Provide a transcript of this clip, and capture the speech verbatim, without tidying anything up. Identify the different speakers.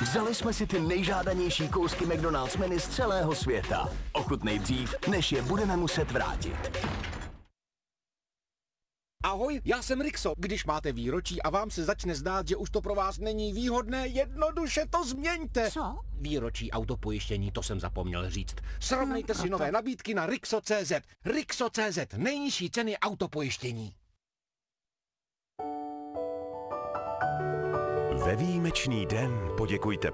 Speaker 1: Vzali jsme si ty nejžádanější kousky McDonald's menu z celého světa. Ochutnej dřív, než je budeme muset vrátit.
Speaker 2: Ahoj, já jsem Rixo. Když máte výročí a vám se začne zdát, že už to pro vás není výhodné, jednoduše to změňte.
Speaker 3: Co?
Speaker 2: Výročí autopojištění, to jsem zapomněl říct. Srovnejte si nové nabídky na Rixo tečka cé zet. Rixo tečka cé zet, nejnižší ceny autopojištění.
Speaker 4: Ve výjimečný den poděkujte